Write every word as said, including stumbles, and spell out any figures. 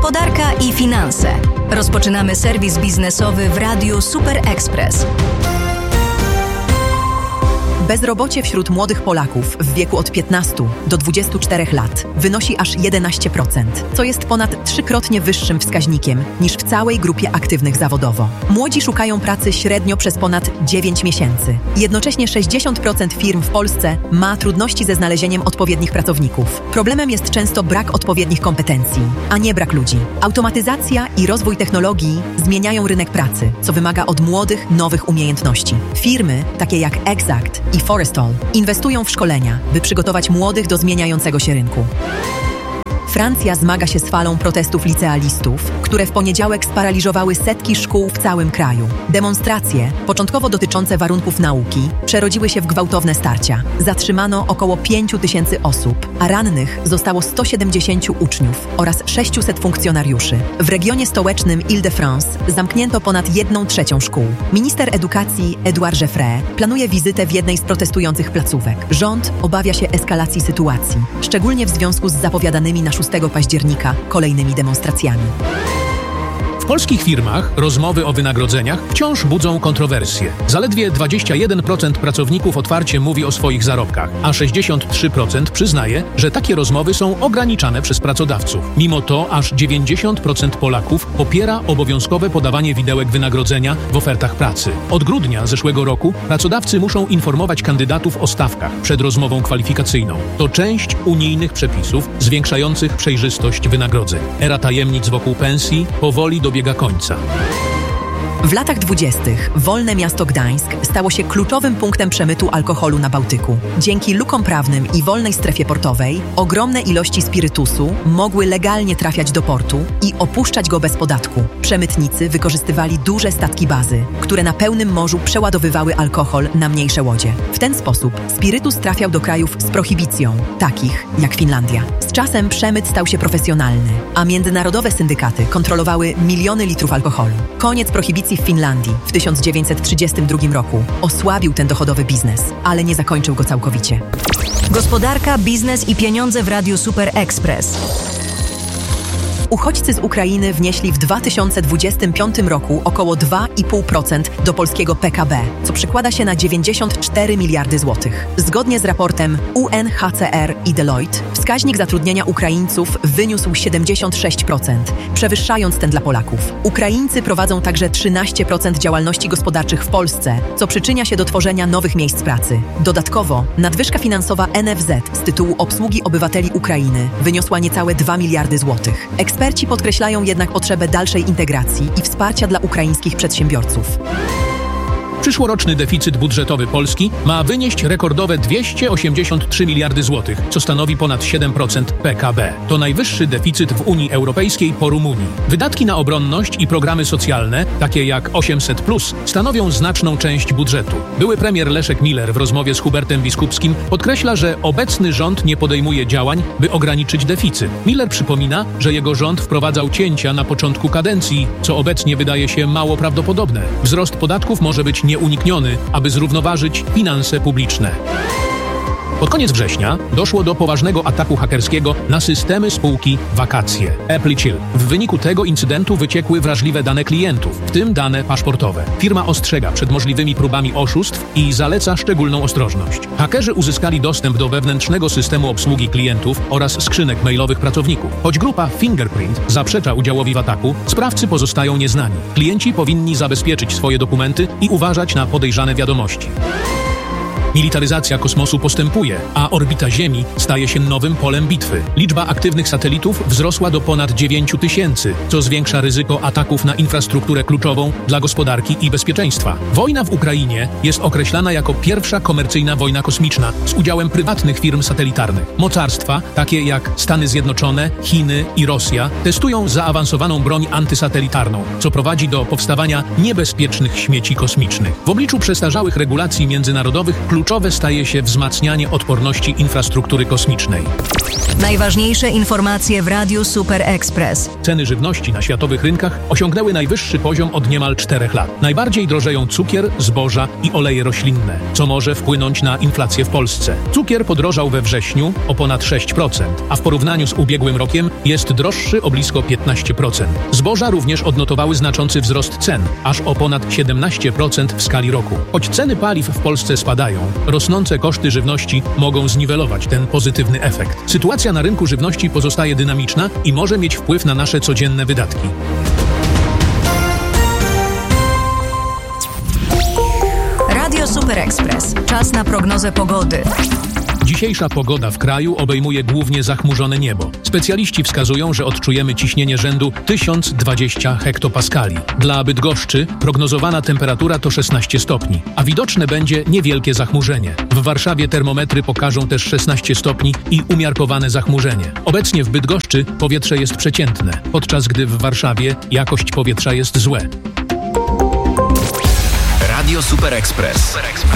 Gospodarka i finanse. Rozpoczynamy serwis biznesowy w Radiu Super Express. Bezrobocie wśród młodych Polaków w wieku od piętnastu do dwudziestu czterech lat wynosi aż jedenaście procent, co jest ponad trzykrotnie wyższym wskaźnikiem niż w całej grupie aktywnych zawodowo. Młodzi szukają pracy średnio przez ponad dziewięć miesięcy. Jednocześnie sześćdziesiąt procent firm w Polsce ma trudności ze znalezieniem odpowiednich pracowników. Problemem jest często brak odpowiednich kompetencji, a nie brak ludzi. Automatyzacja i rozwój technologii zmieniają rynek pracy, co wymaga od młodych nowych umiejętności. Firmy, takie jak Exact i Forestall, inwestują w szkolenia, by przygotować młodych do zmieniającego się rynku. Francja zmaga się z falą protestów licealistów, które w poniedziałek sparaliżowały setki szkół w całym kraju. Demonstracje, początkowo dotyczące warunków nauki, przerodziły się w gwałtowne starcia. Zatrzymano około pięciu tysięcy osób, a rannych zostało sto siedemdziesięciu uczniów oraz sześciuset funkcjonariuszy. W regionie stołecznym Île-de-France zamknięto ponad jedną trzecią szkół. Minister edukacji Édouard Geoffroy planuje wizytę w jednej z protestujących placówek. Rząd obawia się eskalacji sytuacji, szczególnie w związku z zapowiadanymi na szóstego października kolejnymi demonstracjami. W polskich firmach rozmowy o wynagrodzeniach wciąż budzą kontrowersje. Zaledwie dwadzieścia jeden procent pracowników otwarcie mówi o swoich zarobkach, a sześćdziesiąt trzy procent przyznaje, że takie rozmowy są ograniczane przez pracodawców. Mimo to aż dziewięćdziesiąt procent Polaków popiera obowiązkowe podawanie widełek wynagrodzenia w ofertach pracy. Od grudnia zeszłego roku pracodawcy muszą informować kandydatów o stawkach przed rozmową kwalifikacyjną. To część unijnych przepisów zwiększających przejrzystość wynagrodzeń. Era tajemnic wokół pensji powoli dobiega końca. W latach dwudziestych wolne miasto Gdańsk stało się kluczowym punktem przemytu alkoholu na Bałtyku. Dzięki lukom prawnym i wolnej strefie portowej ogromne ilości spirytusu mogły legalnie trafiać do portu i opuszczać go bez podatku. Przemytnicy wykorzystywali duże statki bazy, które na pełnym morzu przeładowywały alkohol na mniejsze łodzie. W ten sposób spirytus trafiał do krajów z prohibicją, takich jak Finlandia. Z czasem przemyt stał się profesjonalny, a międzynarodowe syndykaty kontrolowały miliony litrów alkoholu. Koniec prohibicji w Finlandii w tysiąc dziewięćset trzydziestym drugim roku osłabił ten dochodowy biznes, ale nie zakończył go całkowicie. Gospodarka, biznes i pieniądze w Radiu Super Express. Uchodźcy z Ukrainy wnieśli w dwa tysiące dwudziestym piątym roku około dwa i pół procent do polskiego P K B, co przekłada się na dziewięćdziesiąt cztery miliardy złotych. Zgodnie z raportem U N H C R i Deloitte, wskaźnik zatrudnienia Ukraińców wyniósł siedemdziesiąt sześć procent, przewyższając ten dla Polaków. Ukraińcy prowadzą także trzynaście procent działalności gospodarczych w Polsce, co przyczynia się do tworzenia nowych miejsc pracy. Dodatkowo nadwyżka finansowa N F Z z tytułu obsługi obywateli Ukrainy wyniosła niecałe dwa miliardy złotych. Eksperci podkreślają jednak potrzebę dalszej integracji i wsparcia dla ukraińskich przedsiębiorców. Przyszłoroczny deficyt budżetowy Polski ma wynieść rekordowe dwieście osiemdziesiąt trzy miliardy złotych, co stanowi ponad siedem procent P K B. To najwyższy deficyt w Unii Europejskiej po Rumunii. Wydatki na obronność i programy socjalne, takie jak osiemset plus, stanowią znaczną część budżetu. Były premier Leszek Miller w rozmowie z Hubertem Biskupskim podkreśla, że obecny rząd nie podejmuje działań, by ograniczyć deficyt. Miller przypomina, że jego rząd wprowadzał cięcia na początku kadencji, co obecnie wydaje się mało prawdopodobne. Wzrost podatków może być nieunikniony, aby zrównoważyć finanse publiczne. Pod koniec września doszło do poważnego ataku hakerskiego na systemy spółki Wakacje, Apple i Chill. W wyniku tego incydentu wyciekły wrażliwe dane klientów, w tym dane paszportowe. Firma ostrzega przed możliwymi próbami oszustw i zaleca szczególną ostrożność. Hakerzy uzyskali dostęp do wewnętrznego systemu obsługi klientów oraz skrzynek mailowych pracowników. Choć grupa Fingerprint zaprzecza udziałowi w ataku, sprawcy pozostają nieznani. Klienci powinni zabezpieczyć swoje dokumenty i uważać na podejrzane wiadomości. Militaryzacja kosmosu postępuje, a orbita Ziemi staje się nowym polem bitwy. Liczba aktywnych satelitów wzrosła do ponad dziewięciu tysięcy, co zwiększa ryzyko ataków na infrastrukturę kluczową dla gospodarki i bezpieczeństwa. Wojna w Ukrainie jest określana jako pierwsza komercyjna wojna kosmiczna z udziałem prywatnych firm satelitarnych. Mocarstwa, takie jak Stany Zjednoczone, Chiny i Rosja, testują zaawansowaną broń antysatelitarną, co prowadzi do powstawania niebezpiecznych śmieci kosmicznych. W obliczu przestarzałych regulacji międzynarodowych kluczowe staje się wzmacnianie odporności infrastruktury kosmicznej. Najważniejsze informacje w Radiu Super Express. Ceny żywności na światowych rynkach osiągnęły najwyższy poziom od niemal czterech lat. Najbardziej drożeją cukier, zboża i oleje roślinne, co może wpłynąć na inflację w Polsce. Cukier podrożał we wrześniu o ponad sześć procent, a w porównaniu z ubiegłym rokiem jest droższy o blisko piętnaście procent. Zboża również odnotowały znaczący wzrost cen, aż o ponad siedemnaście procent w skali roku. Choć ceny paliw w Polsce spadają, rosnące koszty żywności mogą zniwelować ten pozytywny efekt. Sytuacja na rynku żywności pozostaje dynamiczna i może mieć wpływ na nasze codzienne wydatki. Radio Super Express. Czas na prognozę pogody. Dzisiejsza pogoda w kraju obejmuje głównie zachmurzone niebo. Specjaliści wskazują, że odczujemy ciśnienie rzędu tysiąc dwadzieścia hektopaskali. Dla Bydgoszczy prognozowana temperatura to szesnaście stopni, a widoczne będzie niewielkie zachmurzenie. W Warszawie termometry pokażą też szesnaście stopni i umiarkowane zachmurzenie. Obecnie w Bydgoszczy powietrze jest przeciętne, podczas gdy w Warszawie jakość powietrza jest złe. Radio Super Express.